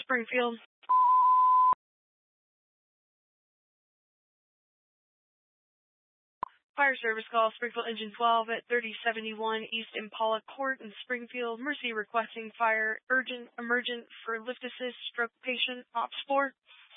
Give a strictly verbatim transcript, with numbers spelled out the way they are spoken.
Springfield. Fire service call, Springfield Engine twelve at thirty seventy-one East Impala Court in Springfield. Mercy requesting fire urgent emergent for lift assist stroke patient ops four.